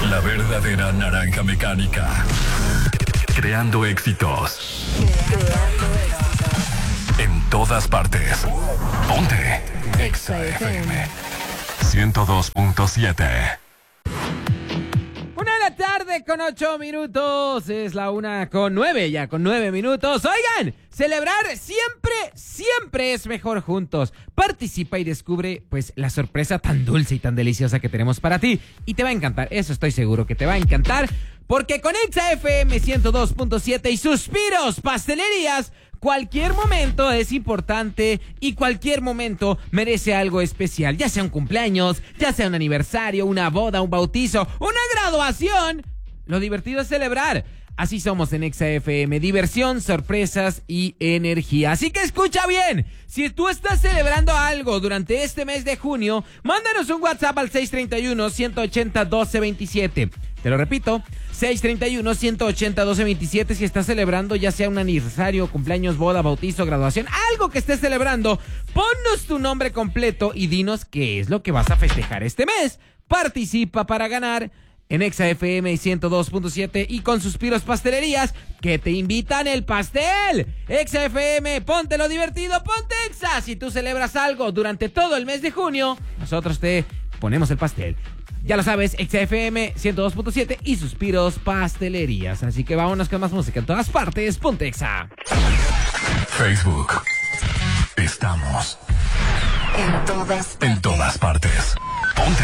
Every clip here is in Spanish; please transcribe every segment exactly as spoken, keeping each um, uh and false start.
La verdadera naranja mecánica. Creando éxitos. Creando éxitos. En todas partes. Ponte Exa F M ciento dos punto siete. Una de la tarde con ocho minutos. Es la una con nueve, ya con nueve minutos. Oigan, celebrar siempre, siempre es mejor juntos. Participa y descubre, pues, la sorpresa tan dulce y tan deliciosa que tenemos para ti. Y te va a encantar, eso estoy seguro que te va a encantar. Porque con Exa F M ciento dos punto siete y Suspiros Pastelerías, cualquier momento es importante y cualquier momento merece algo especial. Ya sea un cumpleaños, ya sea un aniversario, una boda, un bautizo, una graduación. Lo divertido es celebrar. Así somos en Exa F M, diversión, sorpresas y energía. Así que escucha bien, si tú estás celebrando algo durante este mes de junio, mándanos un WhatsApp al seis tres uno, uno ocho cero, uno dos dos siete. Te lo repito, seis tres uno, uno ocho cero, uno dos dos siete. Si estás celebrando ya sea un aniversario, cumpleaños, boda, bautizo, graduación, algo que estés celebrando, ponnos tu nombre completo y dinos qué es lo que vas a festejar este mes. Participa para ganar en Exa F M ciento dos punto siete y con Suspiros Pastelerías, que te invitan el pastel. Exa F M, ponte lo divertido, ponte Exa. Si tú celebras algo durante todo el mes de junio, nosotros te ponemos el pastel. Ya lo sabes, Exa F M ciento dos punto siete y Suspiros Pastelerías. Así que vámonos con más música en todas partes. Ponte Exa. Facebook. Estamos En todas partes. en todas partes. Ponte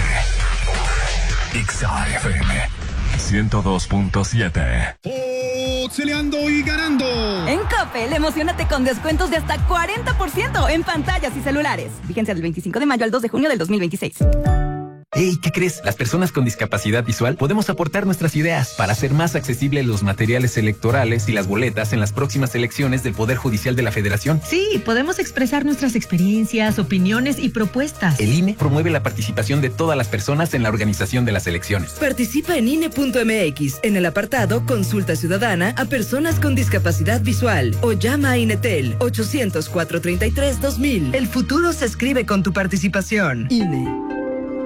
Exa F M ciento dos punto siete. Peleando y ganando. En Coppel, emocionate con descuentos de hasta cuarenta por ciento en pantallas y celulares. Vigencia del veinticinco de mayo al dos de junio del dos mil veintiséis. Hey, ¿qué crees? Las personas con discapacidad visual podemos aportar nuestras ideas para hacer más accesibles los materiales electorales y las boletas en las próximas elecciones del Poder Judicial de la Federación. Sí, podemos expresar nuestras experiencias, opiniones y propuestas. El I N E promueve la participación de todas las personas en la organización de las elecciones. Participa en I N E punto M X en el apartado Consulta Ciudadana a personas con discapacidad visual o llama a INETEL ochocientos, cuatrocientos treinta y tres, dos mil. El futuro se escribe con tu participación. I N E.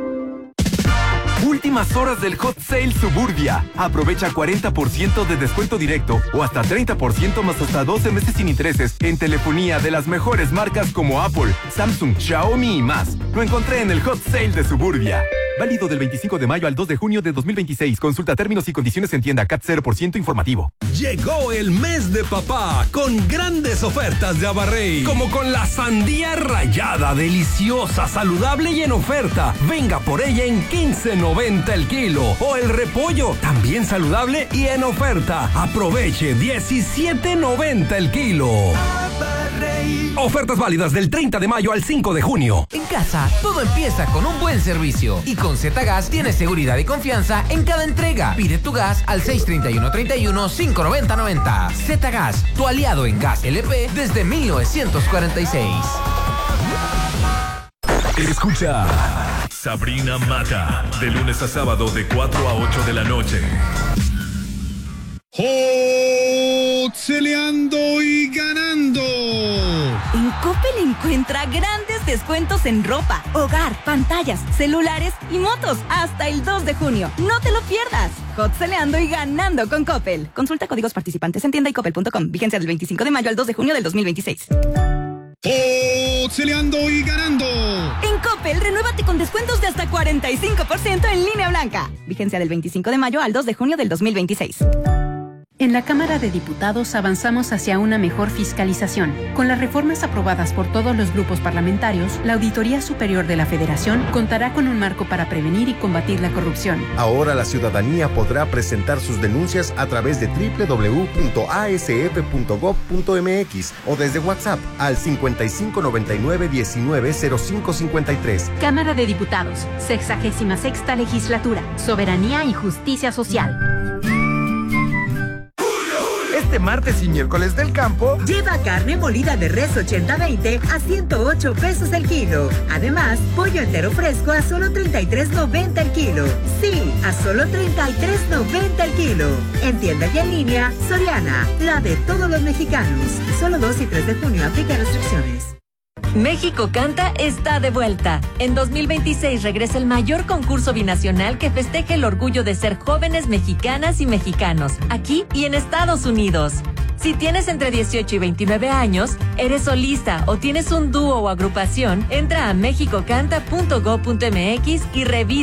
Últimas horas del Hot Sale Suburbia. Aprovecha cuarenta por ciento de descuento directo o hasta treinta por ciento más hasta doce meses sin intereses en telefonía de las mejores marcas como Apple, Samsung, Xiaomi y más. Lo encontré en el Hot Sale de Suburbia. Válido del veinticinco de mayo al dos de junio de dos mil veintiséis. Consulta términos y condiciones en tienda. C A T cero por ciento informativo. Llegó el mes de papá con grandes ofertas de Abarrey. Como con la sandía rallada, deliciosa, saludable y en oferta. Venga por ella en quince noventa el kilo. O el repollo, también saludable y en oferta. Aproveche diecisiete noventa el kilo. Abarrey. Ofertas válidas del treinta de mayo al cinco de junio. En casa, todo empieza con un buen servicio. Y con Z-Gas tienes seguridad y confianza en cada entrega. Pide tu gas al seis tres uno, tres uno, cinco nueve cero nueve cero. Z-Gas, tu aliado en gas L P desde mil novecientos cuarenta y seis. Escucha Sabrina Mata, de lunes a sábado de cuatro a ocho de la noche. Peleando y ganando. En Coppel encuentra grandes descuentos en ropa, hogar, pantallas, celulares y motos hasta el dos de junio. No te lo pierdas. Hotceleando y ganando con Coppel. Consulta códigos participantes en tienda y coppel punto com. Vigencia del veinticinco de mayo al dos de junio del dos mil veintiséis. Peleando y ganando. En Coppel, renuévate con descuentos de hasta cuarenta y cinco por ciento en línea blanca. Vigencia del veinticinco de mayo al dos de junio del dos mil veintiséis. En la Cámara de Diputados avanzamos hacia una mejor fiscalización. Con las reformas aprobadas por todos los grupos parlamentarios, la Auditoría Superior de la Federación contará con un marco para prevenir y combatir la corrupción. Ahora la ciudadanía podrá presentar sus denuncias a través de doble u doble u doble u punto a s f punto gob punto m x o desde WhatsApp al cincuenta y cinco noventa y nueve diecinueve cero cinco cincuenta y tres. Cámara de Diputados, sexagésima sexta legislatura, soberanía y justicia social. Este martes y miércoles del campo, lleva carne molida de res ochenta veinte a ciento ocho pesos el kilo. Además, pollo entero fresco a solo treinta y tres noventa el kilo. Sí, a solo treinta y tres noventa el kilo. En tienda y en línea, Soriana, la de todos los mexicanos. Solo dos y tres de junio aplica restricciones. México Canta está de vuelta. En dos mil veintiséis regresa el mayor concurso binacional que festeja el orgullo de ser jóvenes mexicanas y mexicanos, aquí y en Estados Unidos. Si tienes entre dieciocho y veintinueve años, eres solista o tienes un dúo o agrupación, entra a mexicocanta punto gob punto mx y revisa